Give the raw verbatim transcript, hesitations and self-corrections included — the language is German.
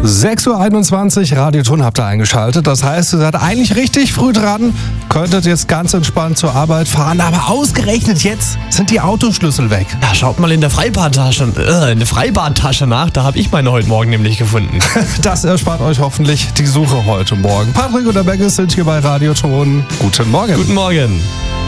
sechs Uhr einundzwanzig, Radioton habt ihr eingeschaltet. Das heißt, ihr seid eigentlich richtig früh dran, könntet jetzt ganz entspannt zur Arbeit fahren, aber ausgerechnet jetzt sind die Autoschlüssel weg. Ja, schaut mal in der Freibadtasche, äh, in der Freibadtasche nach, da habe ich meine heute Morgen nämlich gefunden. Das erspart euch hoffentlich die Suche heute Morgen. Patrick und der Beckes sind hier bei Radioton. Guten Morgen. Guten Morgen.